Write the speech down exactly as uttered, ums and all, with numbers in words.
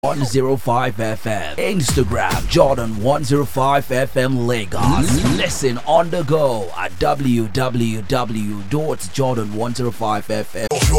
one oh five F M. Instagram Jordan one oh five F M Lagos. Listen on the go at w w w dot jordan one oh five f m.